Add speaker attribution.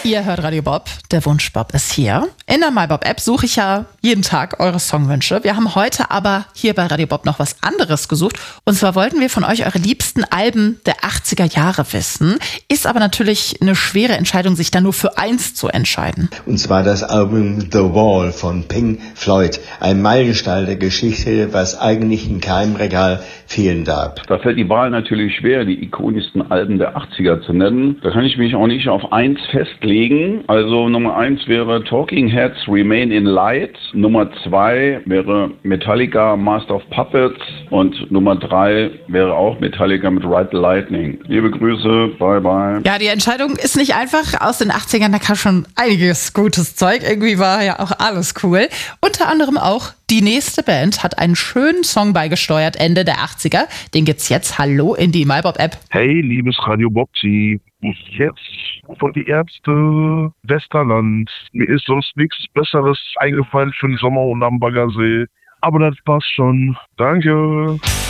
Speaker 1: Ihr hört Radio Bob, der Wunschbob ist hier. In der MyBob-App suche ich ja jeden Tag eure Songwünsche. Wir haben heute aber hier bei Radio Bob noch was anderes gesucht. Und zwar wollten wir von euch eure liebsten Alben der 80er Jahre wissen. Ist aber natürlich eine schwere Entscheidung, sich da nur für eins zu entscheiden.
Speaker 2: Und zwar das Album The Wall von Pink Floyd. Ein Meilenstein der Geschichte, was eigentlich in keinem Regal fehlen darf.
Speaker 3: Da fällt die Wahl natürlich schwer, die ikonischsten Alben der 80er zu nennen. Da kann ich mich auch nicht auf eins festlegen. Also Nummer 1 wäre Talking Heads Remain in Light. Nummer 2 wäre Metallica Master of Puppets. Und Nummer 3 wäre auch Metallica mit Ride the Lightning. Liebe Grüße, bye bye.
Speaker 1: Ja, die Entscheidung ist nicht einfach. Aus den 80ern, da kam schon einiges gutes Zeug. Irgendwie war ja auch alles cool. Unter anderem auch die nächste Band hat einen schönen Song beigesteuert, Ende der 80er. Den gibt's jetzt. Hallo in die MyBob-App.
Speaker 4: Hey, liebes Radio Bobzi. Jetzt von die Ärzte Westerland. Mir ist sonst nichts Besseres eingefallen für den Sommer und am Baggersee. Aber das passt schon. Danke.